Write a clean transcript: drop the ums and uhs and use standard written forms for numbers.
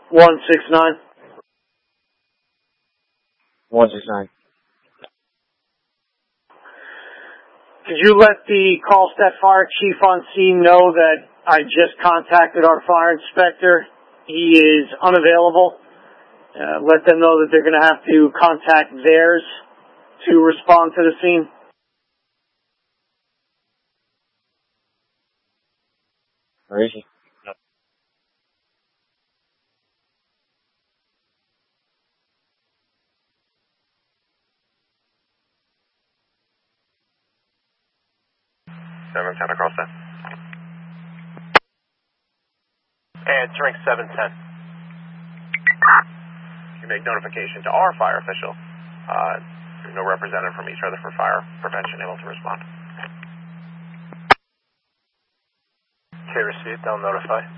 169. 169. Could you let the Carlstadt Fire Chief on scene know that I just contacted our fire inspector? He is unavailable. Let them know that they're going to have to contact theirs to respond to the scene. Where is he? Across that. Answering 710. You make notification to our fire official. There's no representative from East Rutherford Fire Prevention able to respond. Okay, received. I'll notify.